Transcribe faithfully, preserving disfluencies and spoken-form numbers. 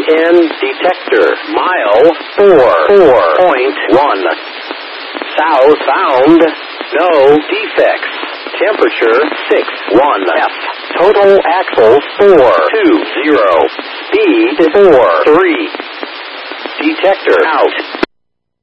N detector. Mile four four point one. Southbound. No defects. Temperature six one F. Total axles four two zero. Speed four three. Detector out.